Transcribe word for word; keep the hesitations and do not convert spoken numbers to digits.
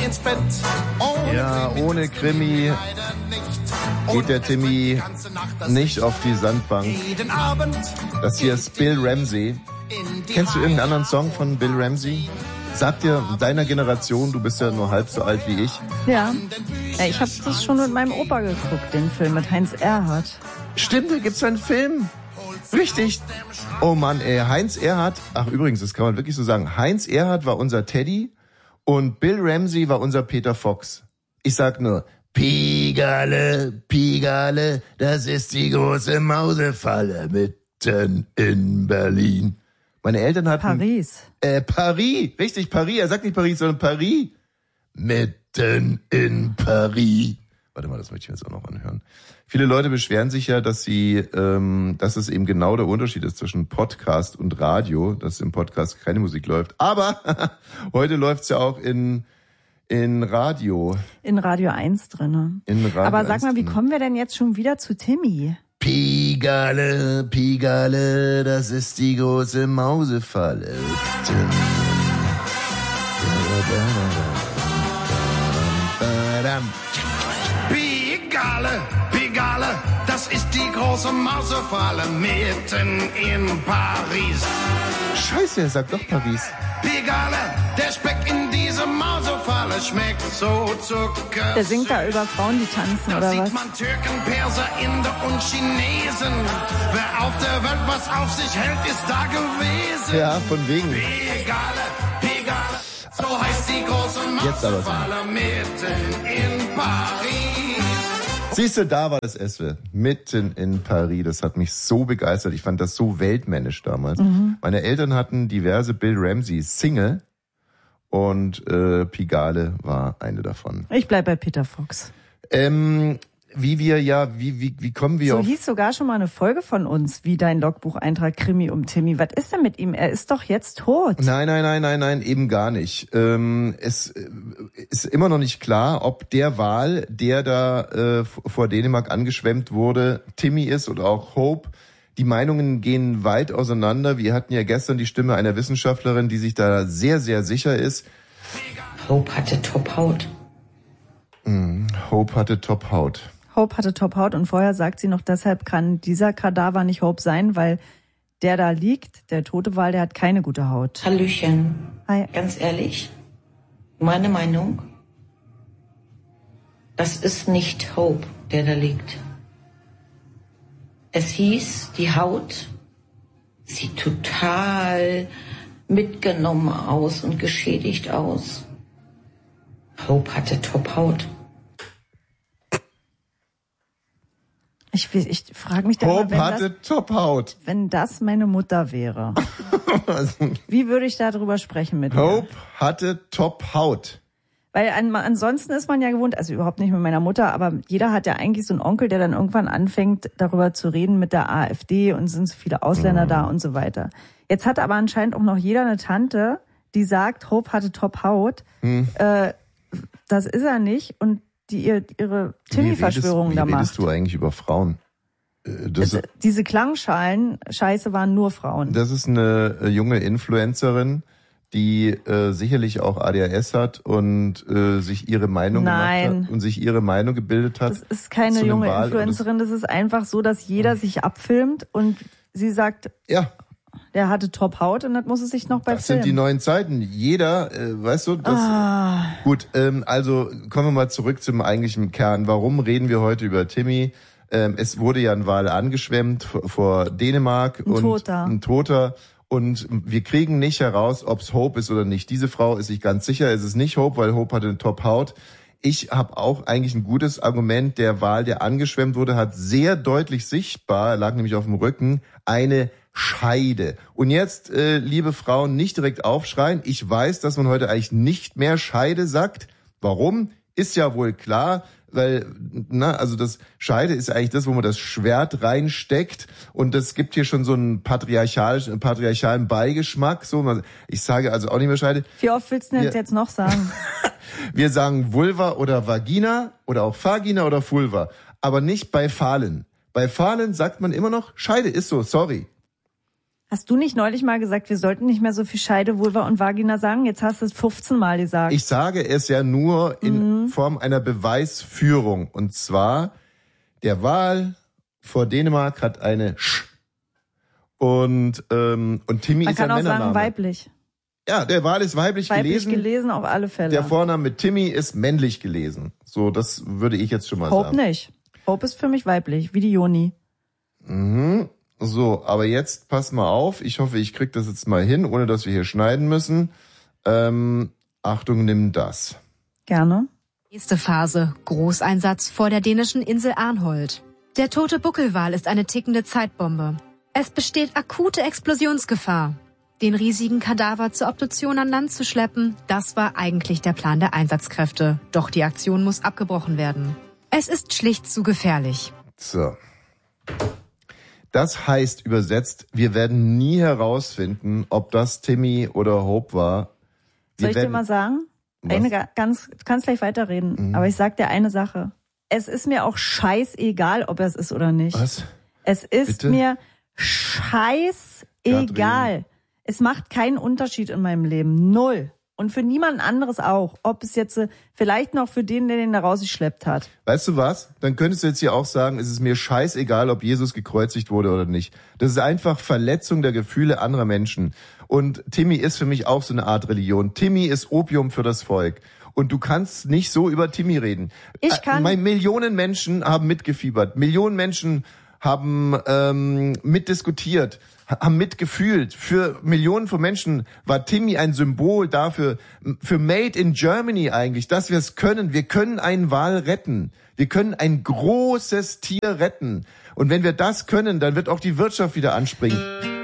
ins Bett. Ohne ja, Krimi ohne Krimi geht der Timmy nicht auf die Sandbank. Jeden Abend Das hier ist Bill Ramsey. Kennst du irgendeinen anderen Song von Bill Ramsey? Sag dir, deiner Generation, du bist ja nur halb so alt wie ich. Ja, ja ich habe das schon mit meinem Opa geguckt, den Film mit Heinz Erhardt. Stimmt, da gibt's einen Film. Richtig. Oh Mann, ey, Heinz Erhardt, ach übrigens, das kann man wirklich so sagen, Heinz Erhardt war unser Teddy und Bill Ramsey war unser Peter Fox. Ich sag nur, Pigale, Pigale, das ist die große Mausefalle mitten in Berlin. Meine Eltern hatten... Paris. Äh, Paris, richtig, Paris. Er sagt nicht Paris, sondern Paris. Mitten in Paris. Warte mal, das möchte ich mir jetzt auch noch anhören. Viele Leute beschweren sich ja, dass sie, ähm, dass es eben genau der Unterschied ist zwischen Podcast und Radio, dass im Podcast keine Musik läuft. Aber heute läuft's ja auch in in Radio. In Radio eins drinne. In Radio Aber sag mal, wie drin. kommen wir denn jetzt schon wieder zu Timmy? Pigale, Pigale, das ist die große Mausefalle. Pigale, Pigale, das ist die große Mausefalle mitten in Paris. Scheiße, er sagt doch Paris. Pigale, der Speck in dieser Mausefalle schmeckt so zucker. Der singt da über Frauen, die tanzen, Da oder sieht was? man Türken, Perser, Inder und Chinesen. Wer auf der Welt was auf sich hält, ist da gewesen. Ja, von wegen. Pigale, Pigale, so heißt die große Jetzt aber so. Mausefalle mitten in Paris. Siehst du, da war das Eswe, mitten in Paris. Das hat mich so begeistert. Ich fand das so weltmännisch damals. Mhm. Meine Eltern hatten diverse Bill Ramsey Single und äh, Pigale war eine davon. Ich bleib bei Peter Fox. Ähm, wie wir ja, wie wie wie kommen wir So auf... hieß sogar schon mal eine Folge von uns, wie dein Logbucheintrag Krimi um Timmy. Was ist denn mit ihm? Er ist doch jetzt tot. Nein, nein, nein, nein, nein, eben gar nicht. Ähm, es äh, ist immer noch nicht klar, ob der Wal, der da äh, vor Dänemark angeschwemmt wurde, Timmy ist oder auch Hope. Die Meinungen gehen weit auseinander. Wir hatten ja gestern die Stimme einer Wissenschaftlerin, die sich da sehr, sehr sicher ist. Hope hatte Top-Haut. Mm, Hope hatte Top-Haut. Hope hatte Top-Haut und vorher sagt sie noch, deshalb kann dieser Kadaver nicht Hope sein, weil der da liegt, der tote Wal, der hat keine gute Haut. Hallöchen. Hi. Ganz ehrlich, meine Meinung, das ist nicht Hope, der da liegt. Es hieß, die Haut sieht total mitgenommen aus und geschädigt aus. Hope hatte Top-Haut. Ich, ich frage mich da Hope mal, wenn hatte das, Top-Haut. wenn das meine Mutter wäre. Wie würde ich darüber sprechen mit Hope ihr? hatte Top-Haut. Weil an, ansonsten ist man ja gewohnt, also überhaupt nicht mit meiner Mutter, aber jeder hat ja eigentlich so einen Onkel, der dann irgendwann anfängt, darüber zu reden mit der AfD und sind so viele Ausländer mhm. da und so weiter. Jetzt hat aber anscheinend auch noch jeder eine Tante, die sagt, Hope hatte Top-Haut. Mhm. Äh, das ist er nicht und die ihr, ihre Timmy-Verschwörung da macht. Wie redest du eigentlich über Frauen? Das, das, diese Klangschalen-Scheiße waren nur Frauen. Das ist eine junge Influencerin, die äh, sicherlich auch A D H S hat und äh, sich ihre Meinung Nein. gemacht hat und sich ihre Meinung gebildet hat. Das ist keine junge Wahl Influencerin, das ist einfach so, dass jeder sich abfilmt und sie sagt, ja, der hatte Top-Haut und das muss es sich noch bei das Film. sind die neuen Zeiten. Jeder, äh, weißt du, das... Ah. Gut, ähm, also kommen wir mal zurück zum eigentlichen Kern. Warum reden wir heute über Timmy? Ähm, es wurde ja ein Wal angeschwemmt vor, vor Dänemark. Ein und Toter. Ein Toter. Und wir kriegen nicht heraus, ob es Hope ist oder nicht. Diese Frau ist sich ganz sicher, es ist nicht Hope, weil Hope hatte eine Top-Haut. Ich habe auch eigentlich ein gutes Argument. Der Wal, der angeschwemmt wurde, hat sehr deutlich sichtbar, er lag nämlich auf dem Rücken, eine Scheide. Und jetzt, äh, liebe Frauen, nicht direkt aufschreien. Ich weiß, dass man heute eigentlich nicht mehr Scheide sagt. Warum? Ist ja wohl klar, weil, na, also das Scheide ist eigentlich das, wo man das Schwert reinsteckt und das gibt hier schon so einen patriarchalischen, patriarchalen Beigeschmack. So, ich sage also auch nicht mehr Scheide. Wie oft willst du denn jetzt noch sagen? Wir sagen Vulva oder Vagina oder auch Vagina oder Vulva, aber nicht bei Fahlen. Bei Fahlen sagt man immer noch Scheide, ist so, sorry. Hast du nicht neulich mal gesagt, wir sollten nicht mehr so viel Scheide, Vulva und Vagina sagen? Jetzt hast du es fünfzehn Mal gesagt. Ich sage es ja nur in mhm. Form einer Beweisführung. Und zwar, der Wal vor Dänemark hat eine Sch. Und, ähm, und Timmy Man ist ein kann auch Männername. sagen weiblich. Ja, der Wal ist weiblich, weiblich gelesen. Weiblich gelesen auf alle Fälle. Der Vorname mit Timmy ist männlich gelesen. So, das würde ich jetzt schon mal Hope sagen. Hope nicht. Hope ist für mich weiblich, wie die Joni. Mhm. So, aber jetzt pass mal auf. Ich hoffe, ich krieg das jetzt mal hin, ohne dass wir hier schneiden müssen. Ähm, Achtung, nimm das. Gerne. Nächste Phase. Großeinsatz vor der dänischen Insel Arnhold. Der tote Buckelwal ist eine tickende Zeitbombe. Es besteht akute Explosionsgefahr. Den riesigen Kadaver zur Obduktion an Land zu schleppen, das war eigentlich der Plan der Einsatzkräfte. Doch die Aktion muss abgebrochen werden. Es ist schlicht zu gefährlich. So. Das heißt übersetzt, wir werden nie herausfinden, ob das Timmy oder Hope war. Wir Soll ich werden, dir mal sagen? Eine ganz, du kannst gleich weiterreden, mhm. aber ich sag dir eine Sache. Es ist mir auch scheißegal, ob es ist oder nicht. Was? Es ist Bitte? mir scheißegal. Katrin. Es macht keinen Unterschied in meinem Leben. Null. Und für niemand anderes auch. Ob es jetzt äh, vielleicht noch für den, der den da rausgeschleppt hat. Weißt du was? Dann könntest du jetzt hier auch sagen, es ist mir scheißegal, ob Jesus gekreuzigt wurde oder nicht. Das ist einfach Verletzung der Gefühle anderer Menschen. Und Timmy ist für mich auch so eine Art Religion. Timmy ist Opium für das Volk. Und du kannst nicht so über Timmy reden. Ich kann. Äh, Millionen Menschen haben mitgefiebert. Millionen Menschen haben ähm, mitdiskutiert, haben mitgefühlt. Für Millionen von Menschen war Timmy ein Symbol dafür, für Made in Germany eigentlich, dass wir es können. Wir können einen Wal retten. Wir können ein großes Tier retten. Und wenn wir das können, dann wird auch die Wirtschaft wieder anspringen.